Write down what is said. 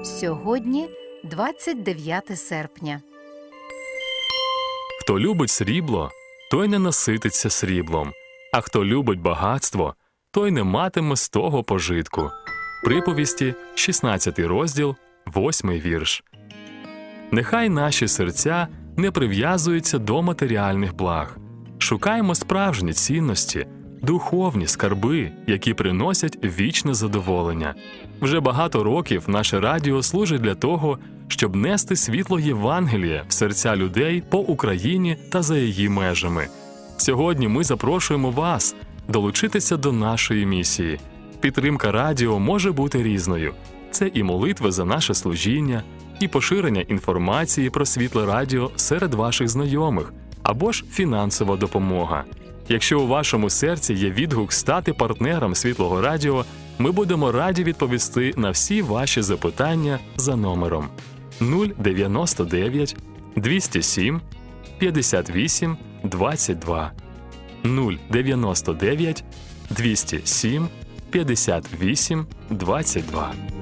Сьогодні 29 серпня. Хто любить срібло, той не насититься сріблом, а хто любить багатство, той не матиме з того пожитку. Приповісті, 16 розділ, 8 вірш. Нехай наші серця не прив'язуються до матеріальних благ. Шукаємо справжні цінності, духовні скарби, які приносять вічне задоволення. Вже багато років наше радіо служить для того, щоб нести світло Євангелія в серця людей по Україні та за її межами. Сьогодні ми запрошуємо вас долучитися до нашої місії. Підтримка радіо може бути різною. Це і молитви за наше служіння, і поширення інформації про світле радіо серед ваших знайомих, або ж фінансова допомога. Якщо у вашому серці є відгук стати партнером Світлого радіо, ми будемо раді відповісти на всі ваші запитання за номером 099 207 58 22 099 207 58 22.